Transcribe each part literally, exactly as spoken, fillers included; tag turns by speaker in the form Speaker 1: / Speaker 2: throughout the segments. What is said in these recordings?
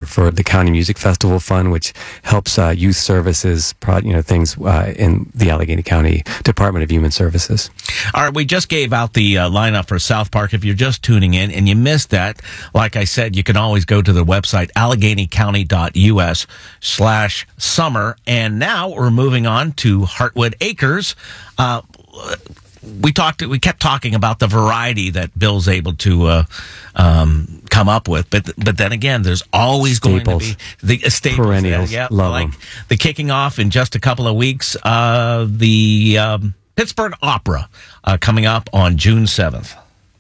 Speaker 1: for the County Music Festival Fund, which helps uh, youth services, pro- you know, things uh, in the Allegheny County Department of Human Services.
Speaker 2: All right, we just gave out the uh, lineup for South Park. If you're just tuning in and you missed that, like I said, you can always go to the website, allegheny county dot u s slash summer. And now we're moving on to Heartwood Acres. Uh, we talked, we kept talking about the variety that Bill's able to uh, um, come up with, but but then again, there's always
Speaker 1: Staples.
Speaker 2: going to be the uh, staples,
Speaker 1: perennials.
Speaker 2: Yeah, yeah,
Speaker 1: Love
Speaker 2: like
Speaker 1: them.
Speaker 2: the kicking off in just a couple of weeks. Uh, the um, Pittsburgh Opera uh, coming up on June seventh.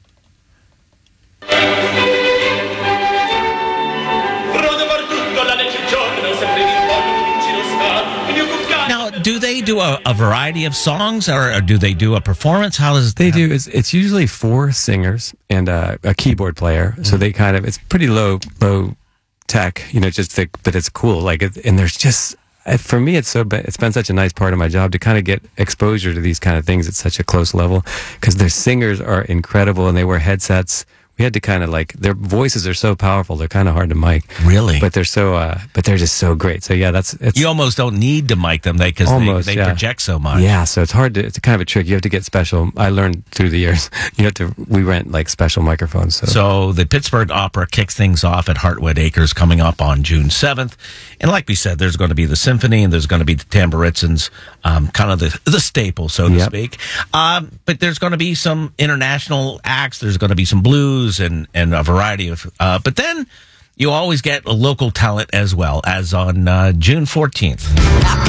Speaker 2: Now, do they do a, a variety of songs, or, or do they do a performance? How does
Speaker 1: They do. It's, it's usually four singers and uh, a keyboard player. So they kind of, it's pretty low, low tech, you know, just, the, but it's cool. Like, it, and there's just, uh, for me, it's so, it's been such a nice part of my job to kind of get exposure to these kind of things at such a close level, because their singers are incredible and they wear headsets. We had to kind of like, their voices are so powerful, they're kind of hard to mic.
Speaker 2: Really?
Speaker 1: But they're so, uh, but they're just so great. So yeah, that's, it's
Speaker 2: You almost don't need to mic them, they because they,
Speaker 1: Almost,
Speaker 2: they
Speaker 1: yeah.
Speaker 2: project so much.
Speaker 1: Yeah, so it's hard to, it's kind of a trick. You have to get special, I learned through the years, you have to, we rent like special microphones. So,
Speaker 2: So the Pittsburgh Opera kicks things off at Heartwood Acres coming up on June seventh. And like we said, there's going to be the symphony and there's going to be the Tamburitzans, um, kind of the, the staple, so to
Speaker 1: Yep.
Speaker 2: speak. Um, but there's going to be some international acts. There's going to be some blues and, and a variety of, uh, but then you always get a local talent as well, as on uh, June fourteenth.